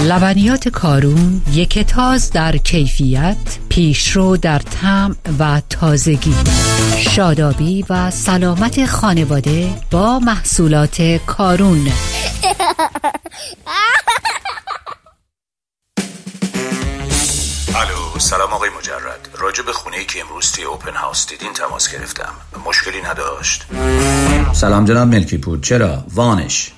لبنیات کارون، یک تاز در کیفیت، پیشرو در طعم و تازگی. شادابی و سلامت خانواده با محصولات کارون. الو، سلام آقای مجرد. راجع به خونه‌ای که امروز توی اوپن هاوس دیدین تماس گرفتم. مشکلی نداشت؟ سلام جناب ملکی پور. چرا؟ وامش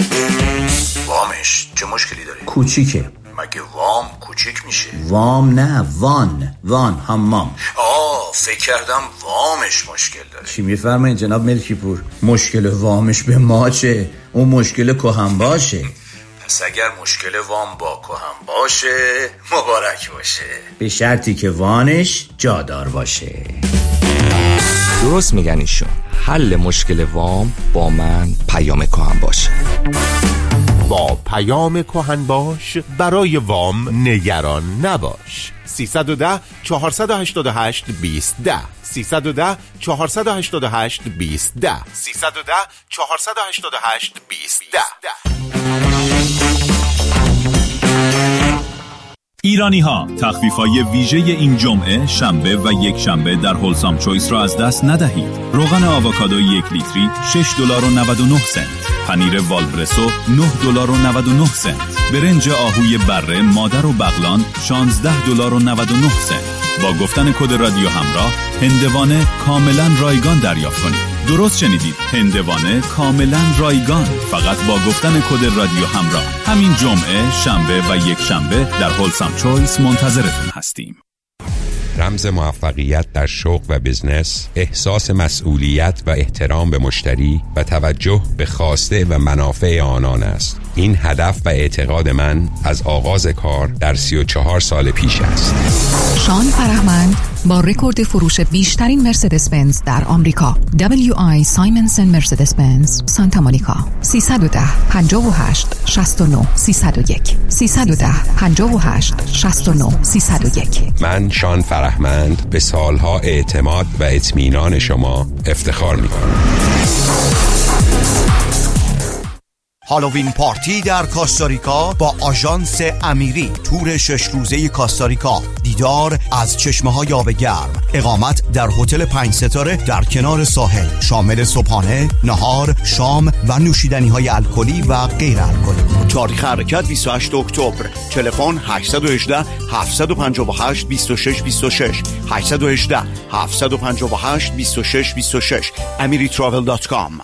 چه مشکلی داره؟ کوچیکه. مگه وام کوچیک میشه؟ وام نه، وان حمام. فکر کردم وامش مشکل داره. چی میفرمایید جناب ملکی پور؟ مشکل وامش به ما چه؟ اون مشکل کهن باشه. پس اگر مشکل وام با کهن باشه مبارک باشه، به شرطی که وانش جادار باشه. درست میگن ایشون. حل مشکل وام با من پیام کهن باشه. با پیام کهن باش برای وام نگران نباش. 310 488 2010 310 488 2010 310 488 2010. ایرانی ها، تخفیف‌های ویژه این جمعه، شنبه و یک شنبه در هولسام چویس را از دست ندهید. روغن آووکادو 1 لیتری $6.99. پنیر والبرسو $9.99. برنج آهوی بره مادر و بغلان $16.99. با گفتن کد رادیو همراه هندوانه کاملا رایگان دریافت کنید. درست شنیدید، هندوانه کاملا رایگان، فقط با گفتن کد رادیو همراه. همین جمعه، شنبه و یک شنبه در هولسام چویس منتظرتون هستیم. رمز موفقیت در شغل و بزنس، احساس مسئولیت و احترام به مشتری و توجه به خواسته و منافع آنان است. این هدف و اعتقاد من از آغاز کار در 34 سال پیش است. شان فرهمند با رکورد فروش بیشترین مرسدس بنز در آمریکا، WI سایمنسن مرسدس بنز سانتا مونیکا. 310 58 69 301 310 58 69 301. من شان فرهمند به سالها اعتماد و اطمینان شما افتخار می‌کنم. هالووین پارتی در کاستاریکا با آژانس امیری. تور 6 روزه کاستاریکا، دیدار از چشمه‌های آب گرم، اقامت در هتل 5 ستاره در کنار ساحل، شامل صبحانه، نهار، شام و نوشیدنی‌های الکلی و غیر الکلی. تاریخ حرکت 28 اکتبر. تلفن 818 758 26 26 818 758 26 26. amiritravel.com.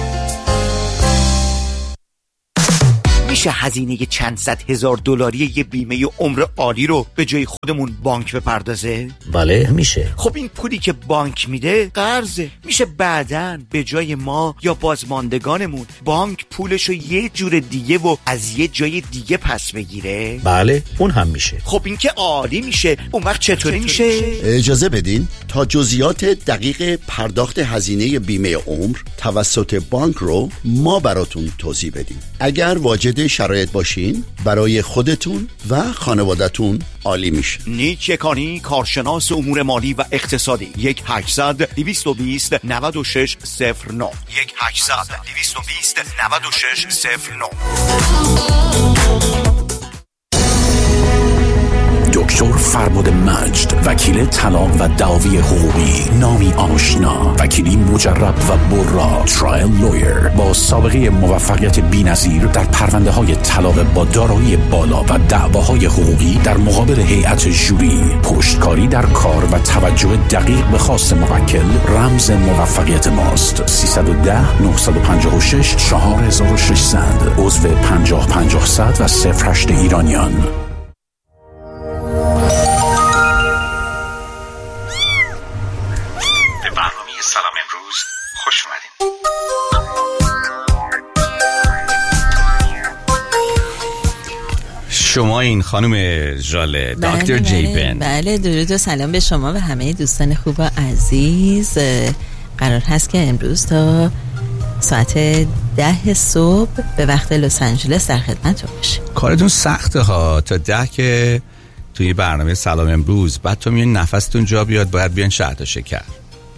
میشه هزینه چند صد هزار دلاری یه بیمه عمر عالی رو به جای خودمون بانک بپردازه؟ بله میشه. خب این پولی که بانک میده قرضه. میشه بعداً به جای ما یا بازماندگانمون بانک پولشو یه جور دیگه و از یه جای دیگه پس بگیره؟ بله اون هم میشه. خب این که عالی میشه. اون وقت چطوری میشه؟ اجازه بدین تا جزئیات دقیق پرداخت هزینه بیمه عمر توسط بانک رو ما براتون توضیح بدیم. اگر واجد شرایط باشین برای خودتون و خانوادتون عالی میشه. نیک یکانی، کارشناس امور مالی و اقتصادی. 1-800-220-9609 1-800-220-9609. دکتر فرباد مجد، وکیل طلاق و دعاوی حقوقی، نامی آشنا، وکیلی مجرب و برا، ترایل لویر با سابقه موفقیت بی‌نظیر در پرونده‌های طلاق با دارایی بالا و دعواهای حقوقی در مقابل هیئت ژوری، پشتکاری در کار و توجه دقیق به خواست موکل رمز موفقیت ماست. 310 956 4600 عضو 50-50 و 08 ایرانیان. سلام امروز خوش اومدین. شما این خانم ژاله، دکتر جیبن. بله درود و سلام به شما و همه دوستان خوب و عزیز. قرار هست که امروز تا ساعت 10 صبح به وقت لس آنجلس در خدمتتون باشیم. کارتون سخته ها، تا 10 که توی برنامه سلام امروز، بعد تو میون نفستون جا بیاد باید بیان شهد و شکر.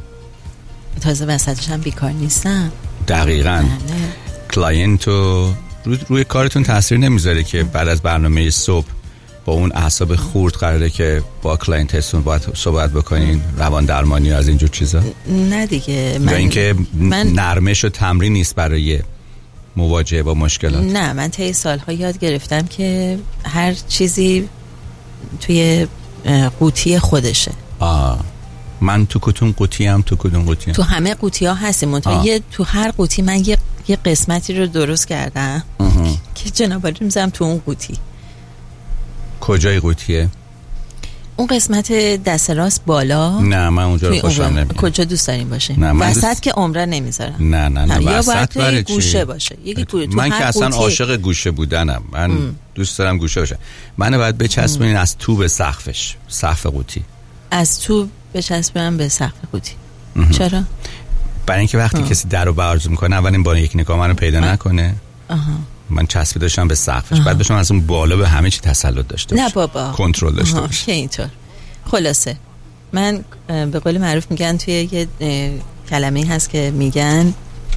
تازه وسطش هم بیکار نیستم. دقیقاً. کلاینتو روی کارتون تاثیر نمیذاره که بعد از برنامه صبح با اون اعصاب خورد قراره که با کلاینتتون باید صحبت بکنین، روان درمانی از اینجور چیزا؟ نه دیگه. یا اینکه نرمش و تمرین نیست برای مواجهه با مشکلات؟ نه، من طی سالها یاد گرفتم که هر چیزی توی قوطی خودشه. من تو کدوم قوطیم؟ تو کدوم قوطیم؟ تو همه قوطی ها هستیم. تو هر قوطی من یه قسمتی رو درست کردم که جنابالی رو میذارم تو اون قوطی. کجای قوطیه؟ اون قسمت دست راست بالا. نه من اونجا رو خوشم نمیاد. کجا دوست داریم باشه؟ وسط که عمره نمیذارم. نه یا وسط باید گوشه باشه. من که اصلا عاشق گوشه بودنم. من دوست دارم گوشه باشه. منو باید بچسبونین از تو به سقف قوطی. از تو بچسبونم به سقف قوطی. چرا؟ برای اینکه وقتی کسی درو باز میکنه اولین بار یک نگاه منو پیدا نکنه. من چسبیده داشتم به سقفش. بعد بشم از اون بالا به همه چی تسلط داشته باشه. نه بابا، کنترل داشته باشه. که اینطور. خلاصه من به قول معروف میگن توی یه کلمه‌ای هست که میگن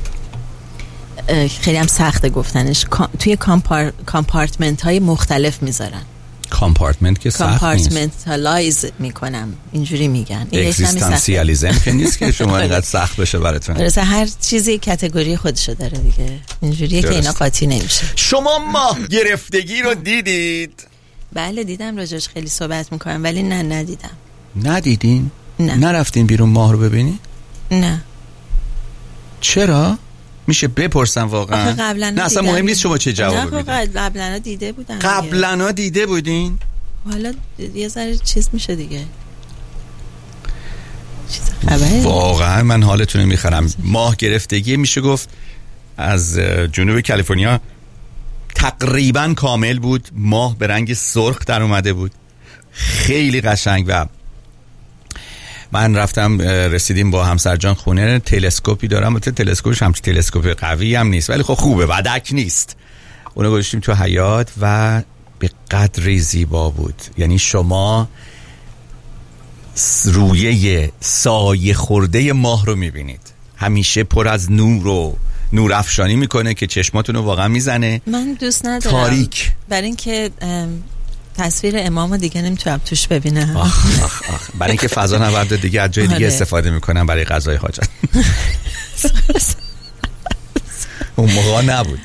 خیلی هم سخته گفتنش، توی کامپارتمنت های مختلف میذارن. کامپارتمنت که سخت نیست. کامپارتمنتالایز میکنم، اینجوری میگن. اگزیستانسیالیسم که نیست که شما اینقدر سخت بشه براتون. مثلا هر چیزی کاتگوری خودشو داره دیگه. اینجوریه که اینا قاطی نمیشه. شما ماه گرفتگی رو دیدید؟ بله دیدم، راجعش خیلی صحبت میکنم ولی نه ندیدم. ندیدین؟ نه. نرفتین بیرون ماه رو ببینید؟ نه. چرا؟ میشه بپرسم واقعا؟ نه اصلا مهم نیست شما چه جواب بدید. نه قبلا دیده بودم. قبلا دیده بودین؟ حالا یه ذره چیز میشه دیگه. چیز خبره؟ واقعا من حالتون رو میخرم. ماه گرفتگی میشه گفت از جنوب کالیفرنیا تقریبا کامل بود. ماه به رنگ سرخ در اومده بود، خیلی قشنگ. و من رفتم رسیدیم با همسرجان خونه، تلسکوپی دارم. تلسکوپش هم تلسکوپ قوی هم نیست ولی خب خوبه، بدک نیست. اونو گذاشتیم تو حیاط و به قدری زیبا بود. یعنی شما رویه سایه خورده ماه رو میبینید، همیشه پر از نور و نور افشانی میکنه که چشماتون رو واقعا میزنه. من دوست ندارم تاریک، برای اینکه تصویر امامو دیگه نمیتونم توش ببینم. برای اینکه فضا نورد دیگه از جای دیگه استفاده میکنم برای قضای حاجت. اون موقع نبود.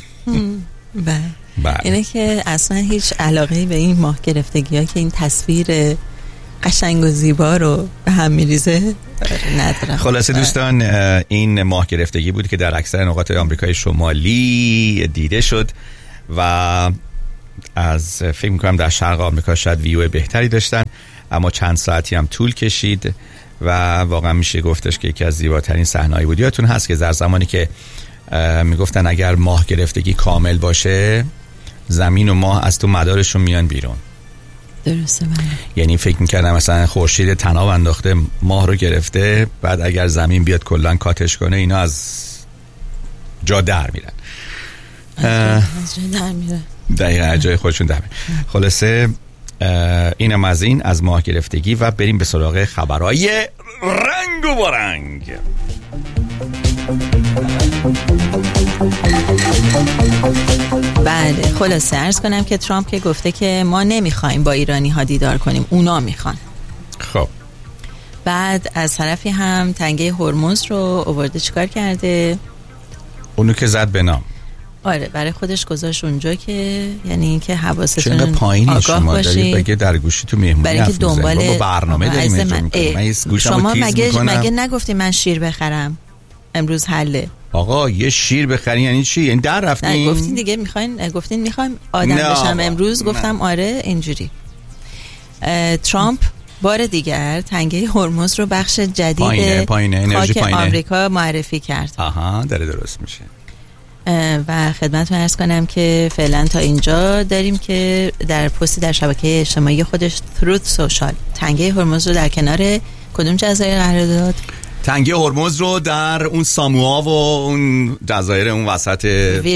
بله. اینه که اصلا هیچ علاقه‌ای به این ماه گرفتگی ها که این تصویر قشنگ و زیبا رو به هم میریزه ندارم. خلاصه دوستان، این ماه گرفتگی بود که در اکثر نقاط آمریکای شمالی دیده شد و از فکر میکنم در شرق آمریکا شاید ویو بهتری داشتن، اما چند ساعتی هم طول کشید و واقعا میشه گفتش که یکی از زیباترین صحنه‌ای بود. یادتون هست که در زمانی که میگفتن اگر ماه گرفتگی کامل باشه زمین و ماه از تو مدارشون میان بیرون. درسته. یعنی فکر میکردم مثلا خورشید طناب انداخته ماه رو گرفته، بعد اگر زمین بیاد کلان کاتش کنه اینا از جا در میرن. از جا در میرن. دقیقا از جای خودشون در میرن. خلاصه اینم از این، از ماه گرفتگی، و بریم به سراغ خبرهای رنگ و بارنگ. بله، خلاصه عرض کنم که ترامپ که گفته که ما نمیخوایم با ایرانی ها دیدار کنیم، اونا میخوان. خب بعد از طرفی هم تنگه هرمز رو آورده چیکار کرده؟ اونو که زد به نام. آره، برای خودش گذاشت اونجا که یعنی اینکه حواستون آگاه باشید. بگه در گوشی تو مهمونی برای اینکه دنبال با برنامه داریم من شما مگه نگفتی من شیر بخرم امروز حله؟ آقا یه شیر بخرین یعنی چی؟ یعنی در رفتین؟ نه گفتین دیگه گفتین میخوایم آدم بشم امروز. گفتم آره اینجوری. ترامپ بار دیگر تنگه هرمز رو بخش جدید خاک آمریکا معرفی کرد. آها، داره درست میشه. و خدمتتون عرض کنم که فعلا تا اینجا داریم که در پستی در شبکه اجتماعی خودش تروت سوشال تنگه هرمز رو در کنار کدوم جزایر قرار داد؟ تنگه هرمز رو در اون ساموا و اون جزایر اون وسط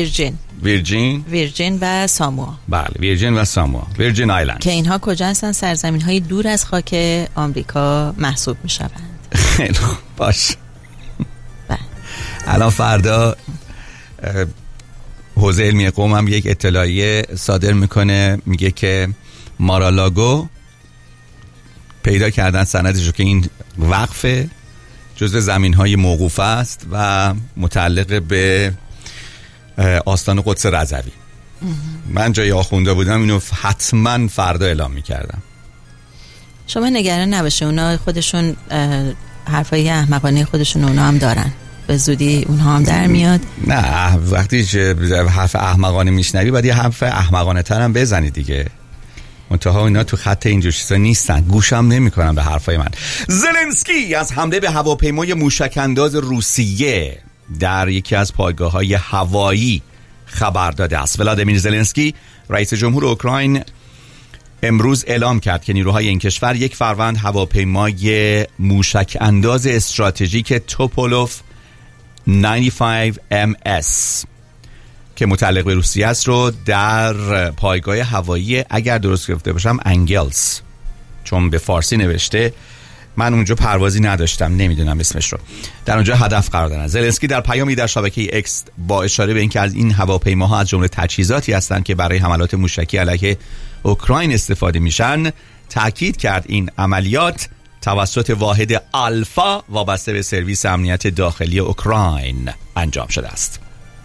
ویرجین و ساموا. بله، ویرجین و ساموا، ویرجین آیلند، که اینها کجا هستن؟ سرزمین های دور از خاک آمریکا محسوب می شوند. خیلی باش. الان فردا حوزه علمی قم هم یک اطلاعیه صادر میکنه، میگه که مارالاگو پیدا کردن سندشو که این وقفه جزء زمین‌های موقوفه است و متعلق به آستان قدس رضوی. من جای آخونده بودم اینو حتما فردا اعلام میکردم. شما نگران نباشه، اونا خودشون حرفای احمقانه خودشون اونا هم دارن، به زودی اونها هم در میاد. نه وقتی حرف احمقانه میشنوی باید یه حرف احمقانه تر هم بزنی دیگه. منتها اینا تو خط اینجور چیزا نیستن، گوشم نمیکنن به حرفای من. زلنسکی از حمله به هواپیمای موشک‌انداز روسیه در یکی از پایگاه‌های هوایی خبر داده است. ولادیمیر زلنسکی رئیس جمهور اوکراین امروز اعلام کرد که نیروهای این کشور یک فروند هواپیمای موشک انداز استراتژیک توپولوف 95MS که متعلق به روسیه است رو در پایگاه هوایی، اگر درست گرفته باشم انگلز، چون به فارسی نوشته، من اونجا پروازی نداشتم نمیدونم اسمش رو، در اونجا هدف قرار دادن. زلنسکی در پیامی در شبکه اکس با اشاره به اینکه از این هواپیماها از جمله تجهیزاتی هستند که برای حملات موشکی علیه اوکراین استفاده میشن، تاکید کرد این عملیات توسط واحد آلفا وابسته به سرویس امنیت داخلی اوکراین انجام شده است.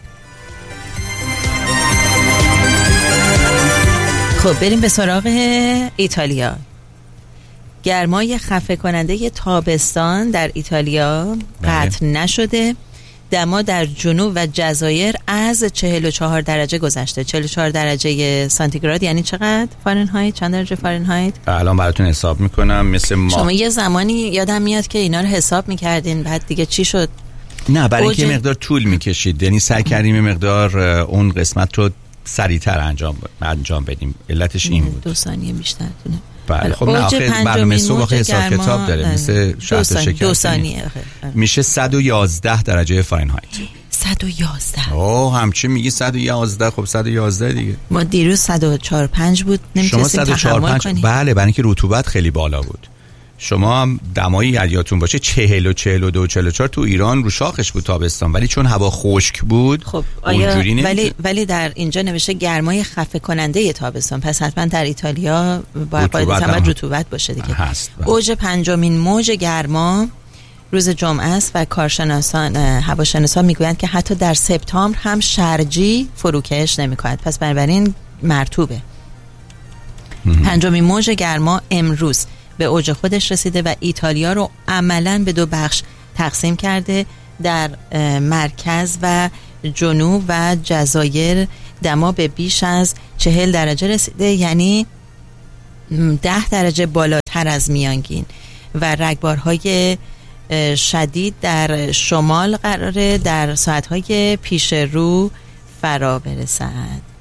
خب بریم به سراغ ایتالیا. گرمای خفه کننده تابستان در ایتالیا قطع نشده. دما در جنوب و جزایر از 44 درجه گذشته. 44 درجه سانتیگراد یعنی چقدر فارنهایت؟ چند درجه فارنهایت؟ الان براتون حساب میکنم. مثل ما شما یه زمانی یادم میاد که اینا رو حساب میکردین، بعد دیگه چی شد؟ نه برای اینکه مقدار طول میکشید، یعنی سعی کردیم مقدار اون قسمت رو سریعتر انجام بدیم. علتش این بود 2 ثانیه بیشتر طوله. بله خب نه آخه برنامه صبح حساب کتاب داره مثل شرط شکر. 2 ثانیه میشه 111 درجه فارنهایت. 111 اوه همچین میگی 111؟ خب 111 دیگه. ما دیروز 104.5 بود، نمیتونستیم تحمل کنیم. بله برای اینکه رطوبت خیلی بالا بود. شما هم دمایی یادتون باشه 40 و 42 44 تو ایران رو شاخش بود تابستان، ولی چون هوا خشک بود خب اونجوری ولی در اینجا نوشته گرمای خفه کننده تابستان، پس حتما در ایتالیا باید رطوبت باشه دیگه. اوج 5مین موج گرما روز جمعه است و کارشناسان هواشناسان میگویند که حتی در سپتامبر هم شرجی فروکش نمی‌کند، پس بنابراین مرطوبه. 5مین موج گرما امروز به اوج خودش رسیده و ایتالیا رو عملاً به 2 بخش تقسیم کرده. در مرکز و جنوب و جزایر دما به بیش از 40 درجه رسیده، یعنی 10 درجه بالاتر از میانگین، و رگبارهای شدید در شمال قراره در ساعتهای پیش رو فرا برسد.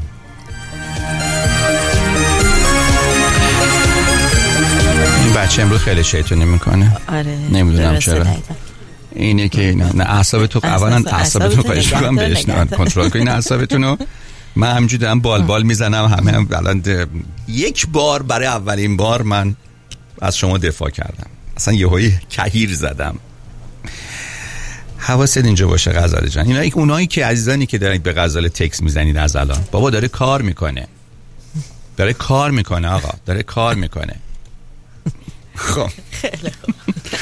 بچه امروز خیلی شیطونی میکنه. آره نمیدونم چرا. اینه که نه اعصابتو اولا اعصابتو خواهش میکنم بهش کنترل کنین اعصابتونو. من همینجوری دارم بال میزنم همه الان یک بار برای اولین بار من از شما دفاع کردم، اصلا یهویی کهیر زدم. حواست اینجا باشه غزاله جان. اینا اونایی که عزیزانی که دارید به غزاله تکس میزنید از الان، بابا داره کار میکنه آقا داره کار میکنه. خب خیلی خوب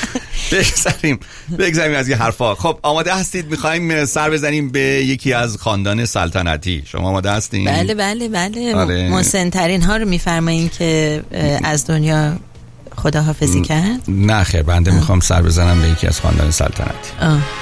بگذاریم از این حرفا. خب آماده هستید؟ میخوایم سر بزنیم به یکی از خاندان سلطنتی. شما آماده هستین؟ بله آره. مسن‌ترین ها رو میفرمایین که از دنیا خداحافظی کرد. نه خیر، بنده میخوام سر بزنم به یکی از خاندان سلطنتی.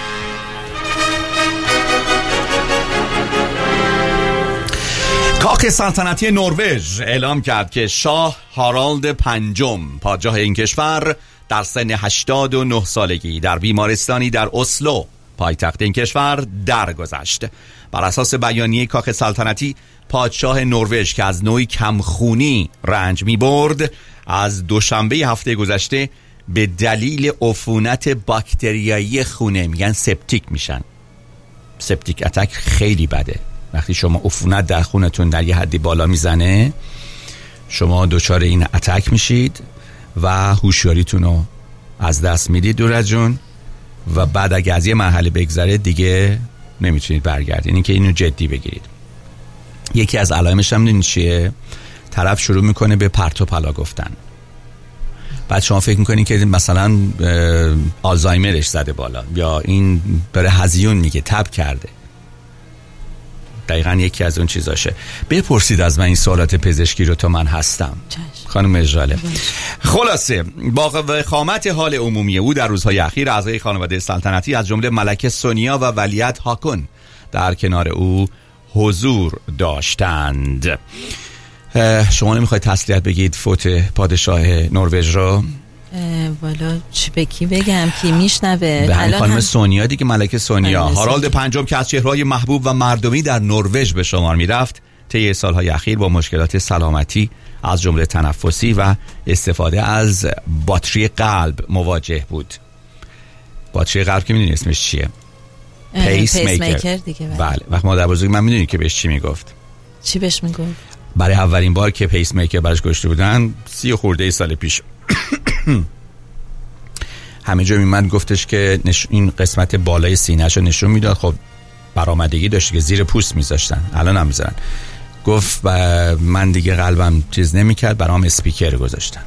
کاخ سلطنتی نروژ اعلام کرد که شاه هارالد پنجم پادشاه این کشور در سن 89 سالگی در بیمارستانی در اسلو پایتخت این کشور درگذشت. بر اساس بیانیه کاخ سلطنتی، پادشاه نروژ که از نوعی کمخونی رنج می برد، از دوشنبه هفته گذشته به دلیل عفونت باکتریایی خونه، میگن سپتیک میشن. سپتیک اتک خیلی بده. وقتی شما عفونت در خونتون در یه حدی بالا میزنه، شما دچار این اتک میشید و هوشیاریتون رو از دست میدید دور از جون، و بعد اگه از یه مرحله بگذره دیگه نمیتونید برگردین. این که اینو جدی بگیرید. یکی از علائمش هم میدونید چیه؟ طرف شروع میکنه به پرت و پلا گفتن. بعد شما فکر میکنین که مثلا آلزایمرش زده بالا، یا این داره هزیون میگه، تب کرده. دقیقاً یکی از اون چیزاشه. بپرسید از من این سوالات پزشکی رو تا من هستم. خانم اجلاله. خلاصه با وخامت حال عمومی او در روزهای اخیر، اعضای خانواده سلطنتی از جمله ملکه سونیا و ولیعهد هاکون در کنار او حضور داشتند. شما نمیخواید تسلیت بگید فوت پادشاه نروژ رو؟ والا چی به کی بگم کی میشنوه؟ به خانم سونیا دیگه، ملکه سونیا. هارالد پنجم که از چهره‌های محبوب و مردمی در نروژ به شمار میرفت، طی سالهای اخیر با مشکلات سلامتی از جمله تنفسی و استفاده از باتری قلب مواجه بود. باتری قلب که میدونی اسمش چیه؟ پیس میکر دیگه. بله. وقت مادر بزرگ من میدونی که بهش چی میگفت؟ چی بهش میگفت؟ برای اولین بار که پیس میکر براش گذاشته بودن 30 خورده سال پیش همه جا میمد گفتش که این قسمت بالای سینه‌ش رو نشون میداد. خب برآمدگی داشت که زیر پوست میذاشتن، الان هم میذارن. گفت من دیگه قلبم چیز نمیکرد، برام اسپیکر گذاشتن.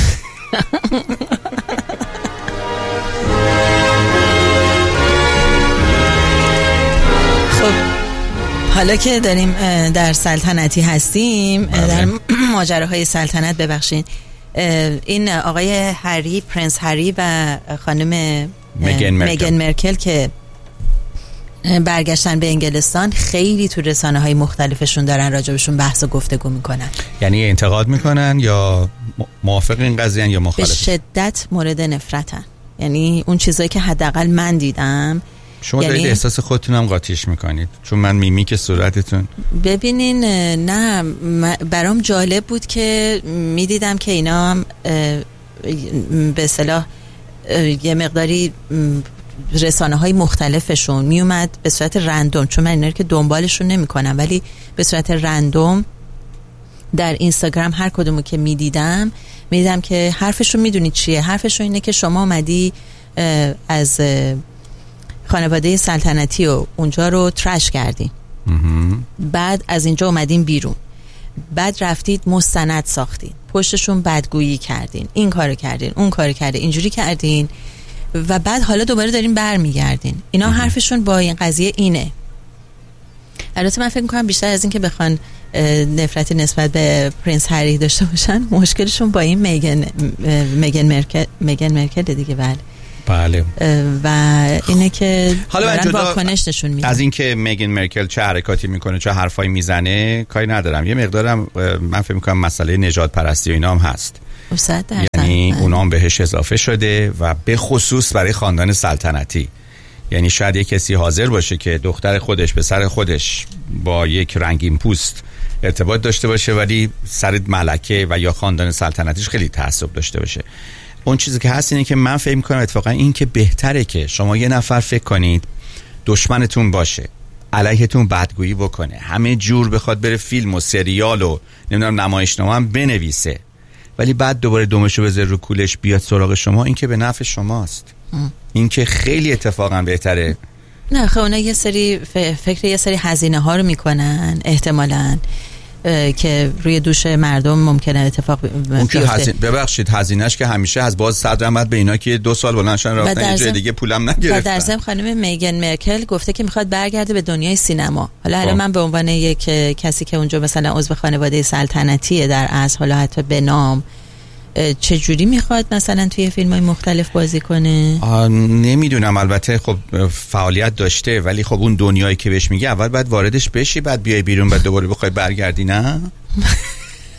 خب حالا که داریم در سلطنتی هستیم، در ماجراهای سلطنت، ببخشید، این آقای هری، پرنس هری و خانم میگن مرکل که برگشتن به انگلستان، خیلی تو رسانه‌های مختلفشون دارن راجبشون بحث و گفتگو میکنن. یعنی انتقاد میکنن یا موافق این قضیه یا مخالف؟ به شدت مورد نفرتن. یعنی اون چیزایی که حداقل من دیدم. شما دارید احساس خودتون هم قاطیش میکنید، چون من میمیک صورتتون. ببینین، نه برام جالب بود که میدیدم که اینا به اصطلاح یه مقداری رسانه های مختلفشون میومد به صورت رندوم، چون من اینا رو که دنبالشون نمی کنم، ولی به صورت رندوم در اینستاگرام هر کدومو که میدیدم که حرفشون میدونید چیه؟ حرفشون اینه که شما اومدی از خانواده سلطنتی و اونجا رو ترش کردین، بعد از اینجا اومدین بیرون، بعد رفتید مستند ساختین، پشتشون بدگویی کردین، این کارو کردین، اون کارو کردین، اینجوری کردین، و بعد حالا دوباره دارین برمیگردین. اینا حرفشون با این قضیه اینه. البته من فکر میکنم بیشتر از این که بخوان نفرتی نسبت به پرنس هری داشته باشن، مشکلشون با این میگن مرکل دیگه. بله. و اینه که حالا واکنش نشون میده. از این که میگن مرکل چه حرکاتی میکنه، چه حرفایی میزنه، کاری ندارم. یه مقدارم من فکر میکنم مسئله نژاد پرستی و اینا هم هست. یعنی اونا هم بهش اضافه شده و به خصوص برای خاندان سلطنتی. یعنی شاید یک کسی حاضر باشه که دختر خودش به سر خودش با یک رنگین پوست ارتباط داشته باشه، ولی سر ملکه و یا خاندان سلطنتیش خیلی تعصب داشته باشه. اون چیزی که هست اینه که من فکر میکنم اتفاقا این که بهتره که شما یه نفر فکر کنید دشمنتون باشه، علیهتون بدگویی بکنه، همه جور بخواد بره فیلم و سریال و نمیدونم نمایشنامه هم بنویسه، ولی بعد دوباره دومشو بذاره رو کولش بیاد سراغ شما، این که به نفع شماست. این که خیلی اتفاقا بهتره. نه خب اونا یه سری فکر یه سری هزینه ها رو میکنن احتمالاً که روی دوش مردم ممکنه اتفاق بیفته. ببخشید هزینه‌اش که همیشه از باز صدر به اینا که 2 سال بلندشن رفتن جای دیگه پولم نگرفتن. و در ضمن خانم میگن مرکل گفته که میخواد برگرده به دنیای سینما. حالا من به عنوان یک کسی که اونجا مثلا عضو خانواده سلطنتیه در اصل، حالا حتی به نام، چه جوری میخواد مثلا توی فیلم‌های مختلف بازی کنه؟ نمیدونم. البته خب فعالیت داشته، ولی خب اون دنیایی که بهش میگه اول باید واردش بشی، بعد بیای بیرون، بعد دوباره بخوای برگردی. نه